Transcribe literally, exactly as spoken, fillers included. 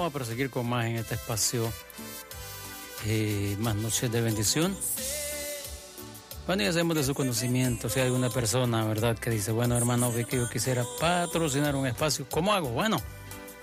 vamos a proseguir con más en este espacio, eh, más noches de bendición. Bueno, y hacemos de su conocimiento, si hay alguna persona, ¿verdad?, que dice, bueno, hermano, ve que yo quisiera patrocinar un espacio, ¿cómo hago? Bueno,